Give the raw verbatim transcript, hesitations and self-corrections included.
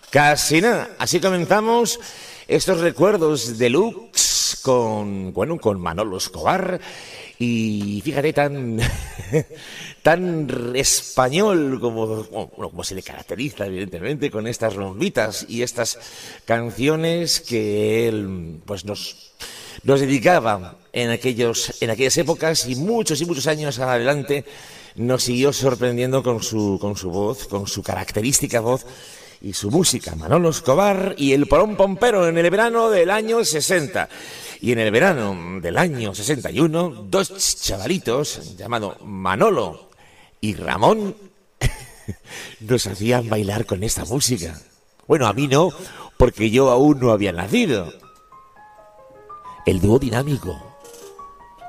Casi nada. Así comenzamos estos recuerdos deluxe con, bueno, con Manolo Escobar. Y fíjate, tan, tan español como, bueno, como se le caracteriza, evidentemente, con estas rombitas y estas canciones que él pues nos, nos dedicaba en, aquellos, en aquellas épocas, y muchos y muchos años adelante nos siguió sorprendiendo con su, con su voz, con su característica voz y su música. Manolo Escobar y el Porón Pompero en el verano del año sesenta. Y en el verano del año sesenta y uno, dos chavalitos llamados Manolo y Ramón nos hacían bailar con esta música. Bueno, a mí no, porque yo aún no había nacido. El dúo dinámico.